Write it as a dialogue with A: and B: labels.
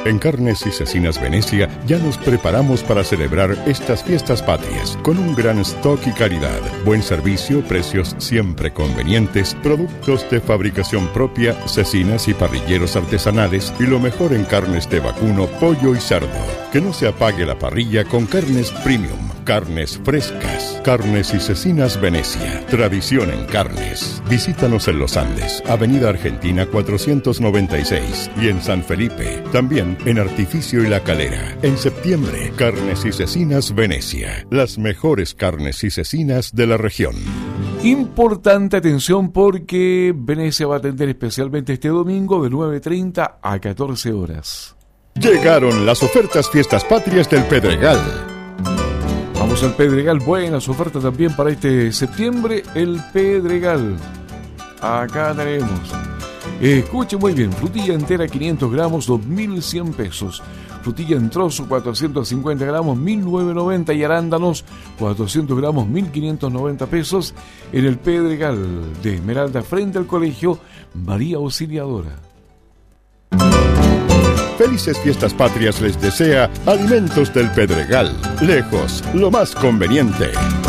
A: En Carnes y Cecinas Venecia ya nos preparamos para celebrar estas fiestas patrias con un gran stock y calidad, buen servicio, precios siempre convenientes, productos de fabricación propia, cecinas y parrilleros artesanales y lo mejor en carnes de vacuno, pollo y cerdo. Que no se apague la parrilla con carnes premium, carnes frescas. Carnes y Cecinas Venecia, tradición en carnes. Visítanos en Los Andes, Avenida Argentina 496 y en San Felipe, también en Artificio y La Calera. En septiembre, Carnes y Cecinas Venecia, las mejores carnes y cecinas de la región.
B: Importante atención porque Venecia va a atender especialmente este domingo de 9:30 a 14 horas.
A: Llegaron las ofertas Fiestas Patrias del Pedregal.
B: Vamos al Pedregal, buenas ofertas también para este septiembre, el Pedregal. Acá tenemos. Escuche muy bien, frutilla entera 500 gramos, 2.100 pesos. Frutilla en trozo 450 gramos, 1.990 y arándanos 400 gramos, 1.590 pesos en el Pedregal de Esmeralda frente al Colegio María Auxiliadora.
A: Felices Fiestas Patrias les desea Alimentos del Pedregal. Lejos, lo más conveniente.